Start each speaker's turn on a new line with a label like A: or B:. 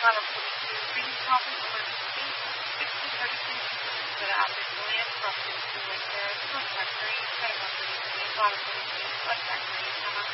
A: 42, bringing Coffin emergency, 1632, the object land from 52, Lake Terrace, North Factory, Panama 33, bottom 42, West Factory,